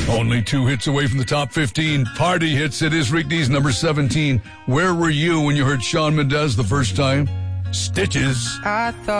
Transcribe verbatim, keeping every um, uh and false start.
Only two hits away from the top fifteen. Party hits. It is Rick D's number seventeen. Where were you when you heard Shawn Mendes the first time? Stitches. I thought